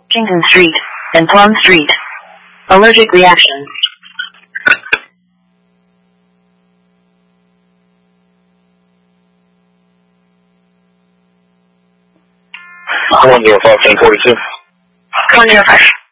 Washington Street, and Plum Street. Allergic reaction. One 05 1042. 105.